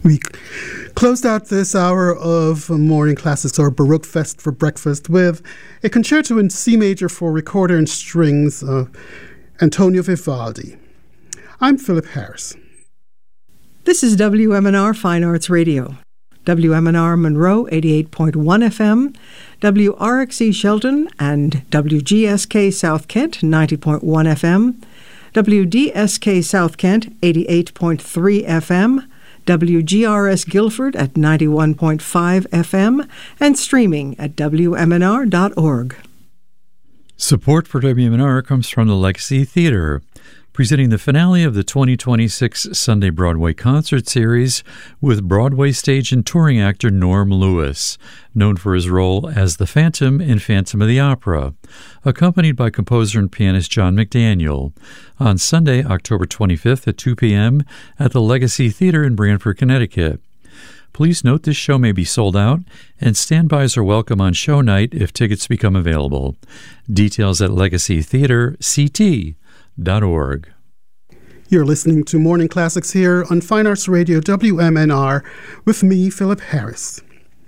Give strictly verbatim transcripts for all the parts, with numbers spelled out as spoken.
We closed out this hour of Morning Classics, or Baroque Fest for breakfast, with a concerto in C major for recorder and strings, uh, Antonio Vivaldi. I'm Philip Harris. This is W M N R Fine Arts Radio. W M N R Monroe, eighty-eight point one F M, W R X E Shelton, and W G S K South Kent, ninety point one F M, W D S K South Kent, eighty-eight point three F M, W G R S Guilford at ninety-one point five F M, and streaming at W M N R dot org. Support for W M N R comes from the Legacy Theatre, presenting the finale of the twenty twenty-six Sunday Broadway Concert Series with Broadway stage and touring actor Norm Lewis, known for his role as the Phantom in Phantom of the Opera, accompanied by composer and pianist John McDaniel, on Sunday, October twenty-fifth at two p.m. at the Legacy Theatre in Branford, Connecticut. Please note this show may be sold out, and standbys are welcome on show night if tickets become available. Details at legacy theatre c t dot org. You're listening to Morning Classics here on Fine Arts Radio W M N R with me, Philip Harris.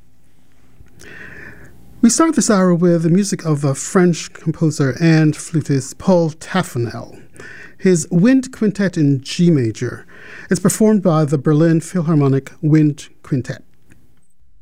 We start this hour with the music of a French composer and flutist, Paul Taffanel. His Wind Quintet in G major is performed by the Berlin Philharmonic Wind Quintet.